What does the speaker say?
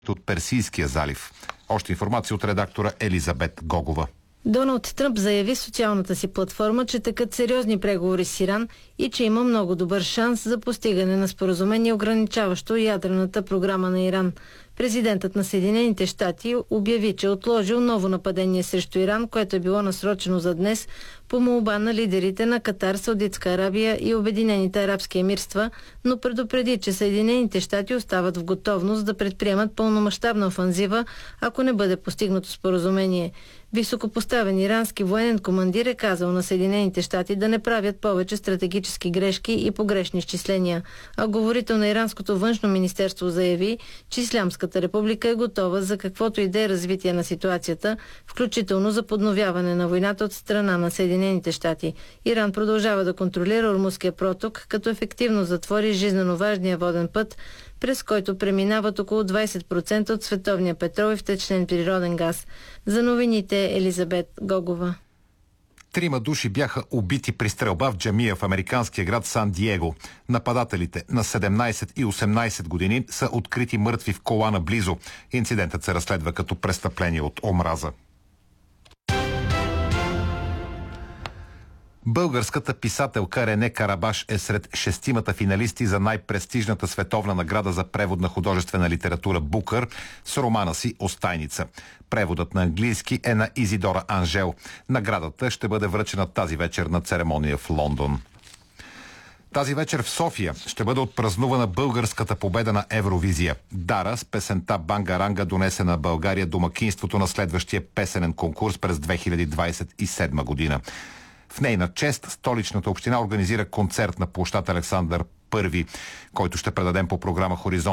от Персийския залив. Още информация от редактора Елизабет Гогова. Доналд Тръмп заяви в социалната си платформа, че текат сериозни преговори с Иран и че има много добър шанс за постигане на споразумение, ограничаващо ядрената програма на Иран. Президентът на Съединените щати обяви, че отложил ново нападение срещу Иран, което е било насрочено за днес по молба на лидерите на Катар, Саудитска Арабия и Обединените арабски емирства, но предупреди, че Съединените щати остават в готовност да предприемат пълномащабна офанзива, ако не бъде постигнато споразумение. Високопоставен ирански военен командир е казал на Съединените щати да не правят повече стратегически грешки и погрешни изчисления. А говорител на иранското външно министерство заяви, че Ислямската република е готова за каквото и да е развитие на ситуацията, включително за подновяване на войната от страна на Съединените щати. Иран продължава да контролира Ормузския проток, като ефективно затвори жизнено важния воден път, през който преминават около 20% от световния петрол и втечнен природен газ. За новините Елизабет Гогова. 3 души бяха убити при стрелба в джамия в американския град Сан-Диего. Нападателите на 17 и 18 години са открити мъртви в кола наблизо. Инцидентът се разследва като престъпление от омраза. Българската писателка Рене Карабаш е сред 6 финалисти за най-престижната световна награда за превод на художествена литература Букър с романа си «Остайница». Преводът на английски е на Изидора Анжел. Наградата ще бъде връчена тази вечер на церемония в Лондон. Тази вечер в София ще бъде отпразнувана българската победа на Евровизия. Дара с песента «Бангаранга» донесе на България домакинството на следващия песенен конкурс през 2027 година. В нейна чест столичната община организира концерт на площад Александър I, който ще предадем по програма «Хоризонт»